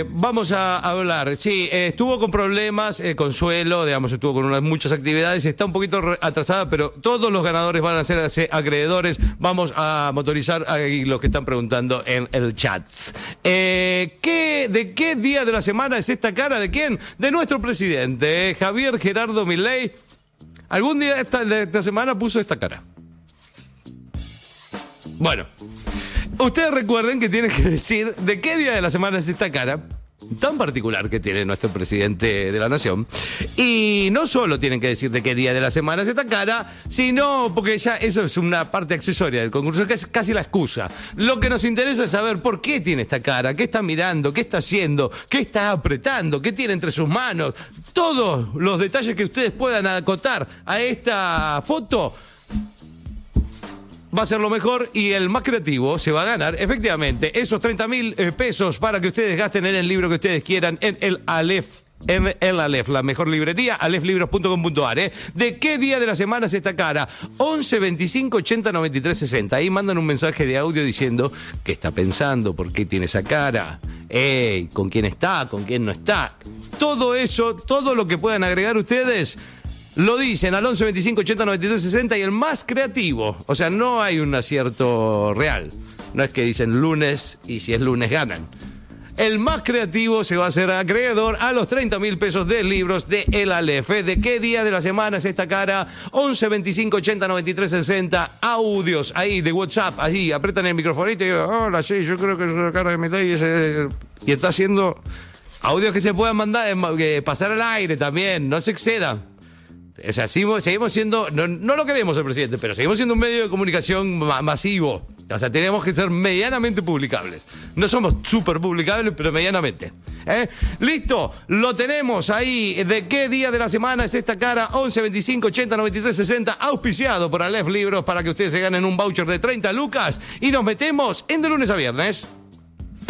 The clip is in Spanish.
Vamos a hablar. Sí, estuvo con problemas, Consuelo, digamos, estuvo con muchas actividades, está un poquito atrasada, pero todos los ganadores van a ser acreedores. Vamos a motorizar ahí los que están preguntando en el chat. ¿De qué día de la semana es esta cara? ¿De quién? De nuestro presidente, Javier Gerardo Milei. Algún día de esta semana puso esta cara. Bueno, ustedes recuerden que tienen que decir de qué día de la semana es esta cara tan particular que tiene nuestro presidente de la nación. Y no solo tienen que decir de qué día de la semana es esta cara, sino porque ya eso es una parte accesoria del concurso, que es casi la excusa. Lo que nos interesa es saber por qué tiene esta cara, qué está mirando, qué está haciendo, qué está apretando, qué tiene entre sus manos. Todos los detalles que ustedes puedan acotar a esta foto va a ser lo mejor, y el más creativo se va a ganar, efectivamente, esos 30.000 pesos para que ustedes gasten en el libro que ustedes quieran en el Aleph. En el Aleph, la mejor librería, alephLibros.com.ar. ¿De qué día de la semana es esta cara? 11 25 80 93 60. Ahí mandan un mensaje de audio diciendo qué está pensando, por qué tiene esa cara, con quién está, con quién no está. Todo eso, todo lo que puedan agregar ustedes, lo dicen al 11 25 80 93 60, y el más creativo, o sea, no hay un acierto real. No es que dicen lunes y si es lunes ganan. El más creativo se va a hacer acreedor a los 30.000 pesos de libros de El Aleph. ¿De qué día de la semana es esta cara? 11 25 80 93 60. Audios ahí de WhatsApp. Ahí apretan el microfonito y digo, hola, sí, yo creo que es la cara de Milei. Y está haciendo audios que se puedan mandar, pasar al aire también. No se excedan. O sea, seguimos siendo, no lo queremos el presidente, pero seguimos siendo un medio de comunicación masivo. O sea, tenemos que ser medianamente publicables. No somos súper publicables, pero medianamente. Listo, lo tenemos ahí. ¿De qué día de la semana es esta cara? 11 25 80 93 60, auspiciado por Aleph Libros, para que ustedes se ganen un voucher de 30 lucas. Y nos metemos en de lunes a viernes.